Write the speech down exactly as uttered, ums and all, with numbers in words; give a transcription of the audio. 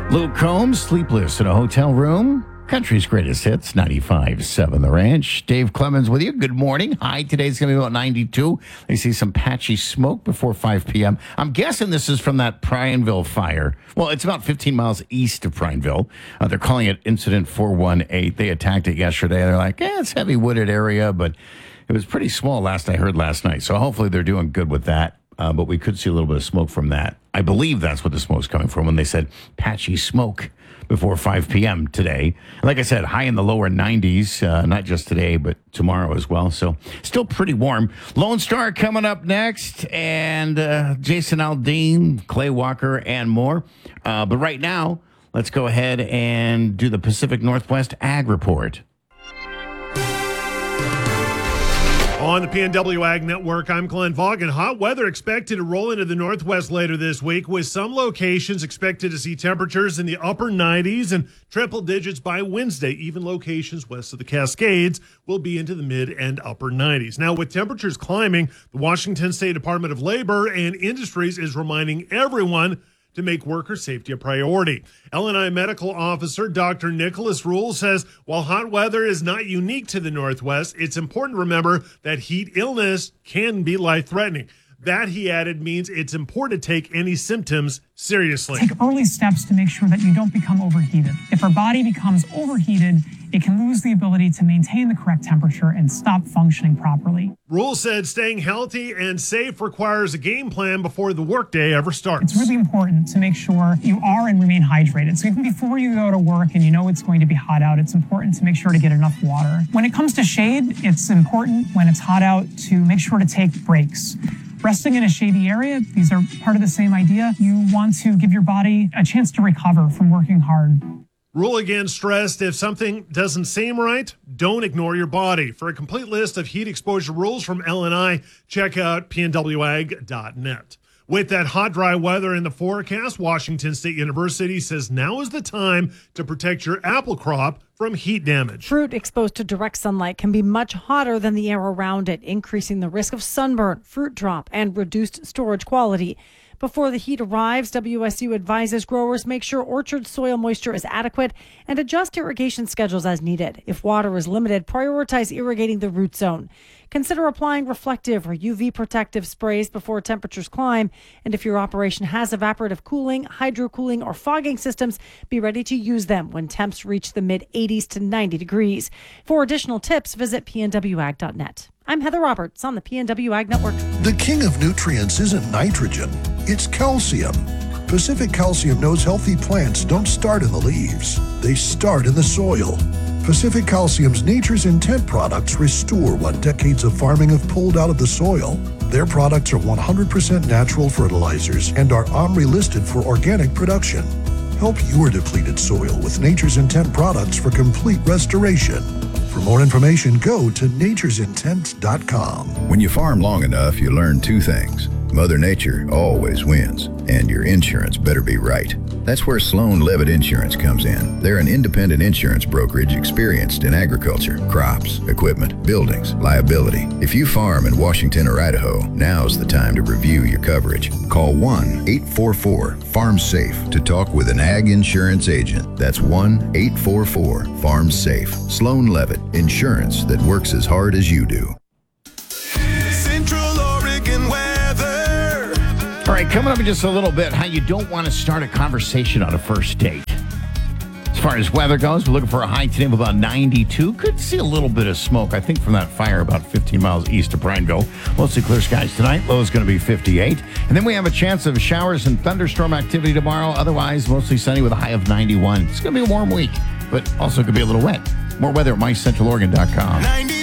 Luke Combs, sleepless in a hotel room. Country's greatest hits, ninety-five point seven The Ranch. Dave Clemens with you. Good morning. High today's going to be about ninety-two. I see some patchy smoke before five p.m. I'm guessing this is from that Prineville fire. Well, it's about fifteen miles east of Prineville. Uh, they're calling it Incident four one eight. They attacked it yesterday. They're like, eh, it's heavy wooded area, but it was pretty small last I heard last night. So hopefully they're doing good with that. Uh, but we could see a little bit of smoke from that. I believe that's what the smoke's coming from when they said patchy smoke before five p.m. today. And like I said, high in the lower nineties, uh, not just today, but tomorrow as well. So still pretty warm. Lone Star coming up next, and uh, Jason Aldean, Clay Walker, and more. Uh, but right now, let's go ahead and do the Pacific Northwest Ag Report. On the P N W Ag Network, I'm Glenn Vaughan. Hot weather expected to roll into the Northwest later this week, with some locations expected to see temperatures in the upper nineties and triple digits by Wednesday. Even locations west of the Cascades will be into the mid and upper nineties. Now, with temperatures climbing, the Washington State Department of Labor and Industries is reminding everyone to make worker safety a priority. L and I Medical Officer Doctor Nicholas Rule says while hot weather is not unique to the Northwest, it's important to remember that heat illness can be life-threatening. That, he added, means it's important to take any symptoms seriously. Take early steps to make sure that you don't become overheated. If our body becomes overheated, it can lose the ability to maintain the correct temperature and stop functioning properly. Rule said staying healthy and safe requires a game plan before the workday ever starts. It's really important to make sure you are and remain hydrated. So even before you go to work and you know it's going to be hot out, it's important to make sure to get enough water. When it comes to shade, it's important when it's hot out to make sure to take breaks. Resting in a shady area, these are part of the same idea. You want to give your body a chance to recover from working hard. Rule again stressed, if something doesn't seem right, don't ignore your body. For a complete list of heat exposure rules from L and I, check out P N W ag dot net. With that hot, dry weather in the forecast, Washington State University says now is the time to protect your apple crop from heat damage. Fruit exposed to direct sunlight can be much hotter than the air around it, increasing the risk of sunburn, fruit drop, and reduced storage quality. Before the heat arrives, W S U advises growers make sure orchard soil moisture is adequate and adjust irrigation schedules as needed. If water is limited, prioritize irrigating the root zone. Consider applying reflective or U V protective sprays before temperatures climb. And if your operation has evaporative cooling, hydro-cooling, or fogging systems, be ready to use them when temps reach the mid eighties to ninety degrees. For additional tips, visit P N W ag dot net. I'm Heather Roberts on the P N W Ag Network. The king of nutrients isn't nitrogen, it's calcium. Pacific Calcium knows healthy plants don't start in the leaves, they start in the soil. Pacific Calcium's Nature's Intent products restore what decades of farming have pulled out of the soil. Their products are one hundred percent natural fertilizers and are OMRI listed for organic production. Help your depleted soil with Nature's Intent products for complete restoration. For more information, go to natures intent dot com. When you farm long enough, you learn two things. Mother Nature always wins, and your insurance better be right. That's where Sloan Levitt Insurance comes in. They're an independent insurance brokerage experienced in agriculture, crops, equipment, buildings, liability. If you farm in Washington or Idaho, now's the time to review your coverage. Call one eight four four farm safe to talk with an ag insurance agent. That's one eight four four farm safe. Sloan Levitt, insurance that works as hard as you do. All right, coming up in just a little bit, how you don't want to start a conversation on a first date. As far as weather goes, we're looking for a high today of about ninety-two. Could see a little bit of smoke, I think, from that fire about fifteen miles east of Prineville. Mostly clear skies tonight. Low is going to be fifty-eight. And then we have a chance of showers and thunderstorm activity tomorrow. Otherwise, mostly sunny with a high of ninety-one. It's going to be a warm week, but also could be a little wet. More weather at my central oregon dot com.